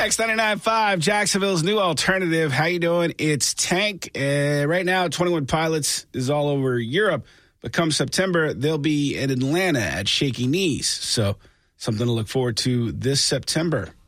X99.5, Jacksonville's new alternative. How you doing? It's Tank. Right now, 21 Pilots is all over Europe. But come September, they'll be in Atlanta at Shaky Knees. So something to look forward to this September.